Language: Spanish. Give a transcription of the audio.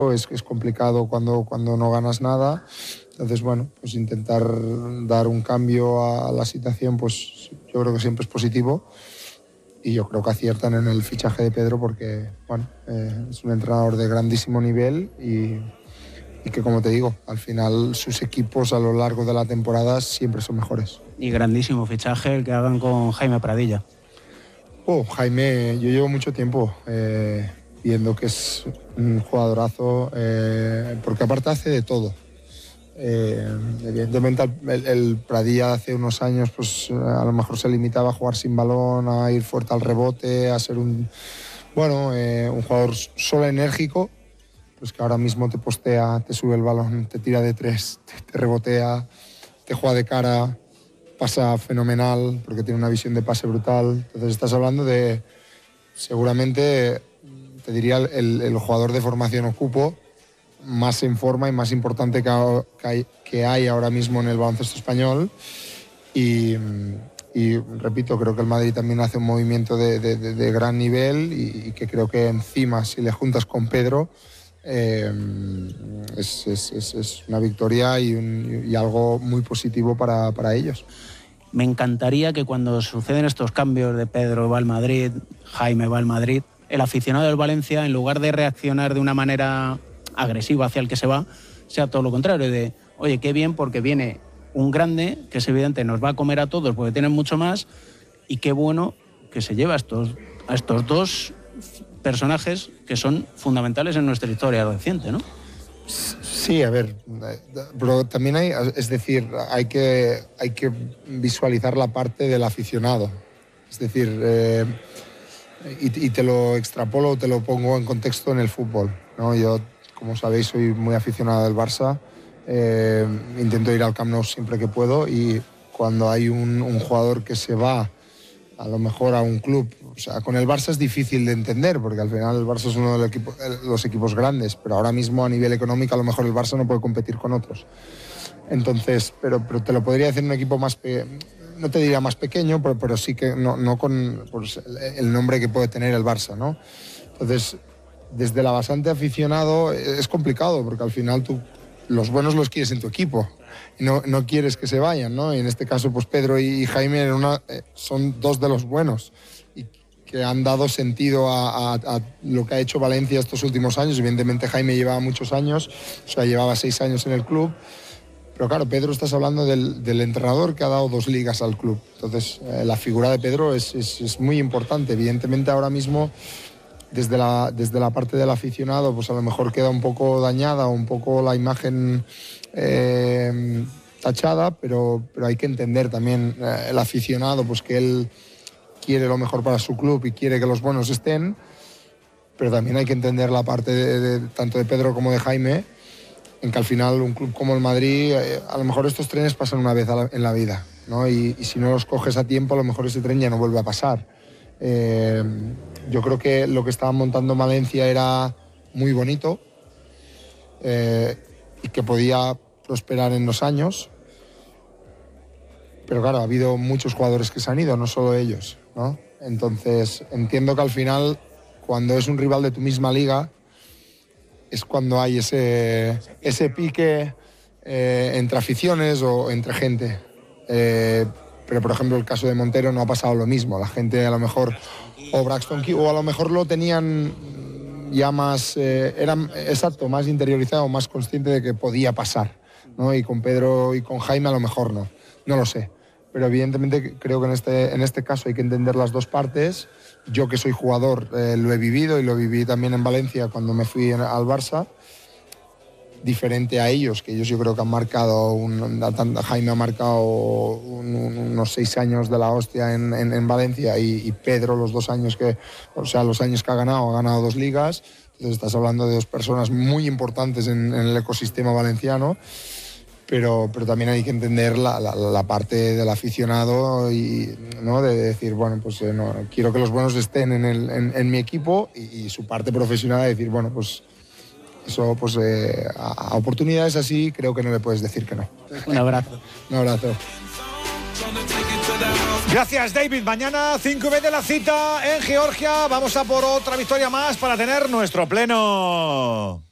Es complicado cuando no ganas nada. Entonces, bueno, pues intentar dar un cambio a la situación, pues yo creo que siempre es positivo. Y yo creo que aciertan en el fichaje de Pedro porque, bueno, es un entrenador de grandísimo nivel y que, como te digo, al final sus equipos a lo largo de la temporada siempre son mejores. Y grandísimo fichaje el que hagan con Jaime Pradilla. Jaime, yo llevo mucho tiempo viendo que es un jugadorazo, porque aparte hace de todo. Evidentemente el Pradilla hace unos años pues a lo mejor se limitaba a jugar sin balón, a ir fuerte al rebote, a ser un jugador solo enérgico, pues que ahora mismo te postea, te sube el balón, te tira de tres, te rebotea, te juega de cara, pasa fenomenal porque tiene una visión de pase brutal. Entonces estás hablando de, seguramente, te diría, el jugador de formación Ocupo más en forma y más importante que hay ahora mismo en el baloncesto español. Y repito, creo que el Madrid también hace un movimiento de gran nivel y que creo que encima, si le juntas con Pedro, es una victoria y algo muy positivo para ellos. Me encantaría que cuando suceden estos cambios de Pedro va al Madrid, Jaime va al Madrid, el aficionado del Valencia, en lugar de reaccionar de una manera agresiva hacia el que se va, sea todo lo contrario, de oye, qué bien porque viene un grande que es evidente nos va a comer a todos porque tienen mucho más y qué bueno que se lleva a estos dos personajes que son fundamentales en nuestra historia reciente, ¿no? Sí, a ver, pero también hay que visualizar la parte del aficionado. Es decir, y te lo extrapolo, te lo pongo en contexto en el fútbol, ¿no? Yo, como sabéis, soy muy aficionado del Barça. Intento ir al Camp Nou siempre que puedo y cuando hay un jugador que se va a lo mejor a un club, o sea, con el Barça es difícil de entender porque al final el Barça es uno de los equipos grandes, pero ahora mismo a nivel económico a lo mejor el Barça no puede competir con otros. Entonces, pero te lo podría decir un equipo más no te diría más pequeño, pero sí que no con pues, el nombre que puede tener el Barça, ¿no? Entonces, desde la bastante aficionado es complicado porque al final tú los buenos los quieres en tu equipo y no quieres que se vayan, ¿no? Y en este caso, pues Pedro y Jaime son dos de los buenos y que han dado sentido a lo que ha hecho Valencia estos últimos años. Evidentemente Jaime llevaba muchos años, o sea, llevaba 6 años en el club, pero claro, Pedro, estás hablando del entrenador que ha dado 2 ligas al club. Entonces, la figura de Pedro es muy importante. Evidentemente ahora mismo desde la parte del aficionado, pues a lo mejor queda un poco dañada, un poco la imagen tachada, pero hay que entender también el aficionado, pues que él quiere lo mejor para su club y quiere que los buenos estén, pero también hay que entender la parte tanto de Pedro como de Jaime, en que al final un club como el Madrid, a lo mejor estos trenes pasan una vez en la vida, ¿no? Y si no los coges a tiempo, a lo mejor ese tren ya no vuelve a pasar. Yo creo que lo que estaban montando en Valencia era muy bonito y que podía prosperar en los años, pero claro, ha habido muchos jugadores que se han ido, no solo ellos, ¿no? Entonces entiendo que al final, cuando es un rival de tu misma liga, es cuando hay ese pique entre aficiones o entre gente. Pero por ejemplo el caso de Montero no ha pasado lo mismo. La gente a lo mejor, o Braxton Key, o a lo mejor lo tenían ya más, más interiorizado, más consciente de que podía pasar, ¿no? Y con Pedro y con Jaime a lo mejor no lo sé. Pero evidentemente creo que en este caso hay que entender las dos partes. Yo que soy jugador lo he vivido y lo viví también en Valencia cuando me fui al Barça. Diferente a ellos, que ellos yo creo que han marcado, Jaime ha marcado unos 6 años de la hostia en Valencia y Pedro los 2 años los años que ha ganado 2 ligas. Entonces estás hablando de 2 personas muy importantes en el ecosistema valenciano, pero también hay que entender la parte del aficionado y, ¿no? De decir, bueno, pues quiero que los buenos estén en mi equipo y su parte profesional de decir, bueno, pues eso, pues a oportunidades así creo que no le puedes decir que no. Un abrazo. Un abrazo. Gracias, David. Mañana 5:20 la cita en Georgia. Vamos a por otra victoria más para tener nuestro pleno.